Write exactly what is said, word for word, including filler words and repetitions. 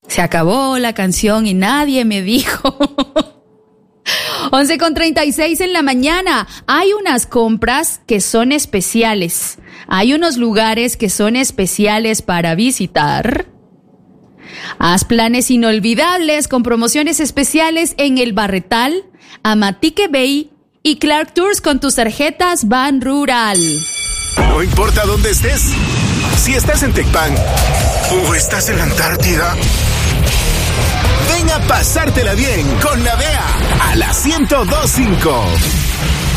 Se acabó la canción y nadie me dijo. once con treinta y seis en la mañana. Hay unas compras que son especiales. Hay unos lugares que son especiales para visitar. Haz planes inolvidables con promociones especiales en El Barretal, Amatique Bay y Clark Tours con tus tarjetas Ban Rural. No importa dónde estés. Si estás en Tecpan o estás en la Antártida, ven a pasártela bien con Navea a la ciento dos punto cinco.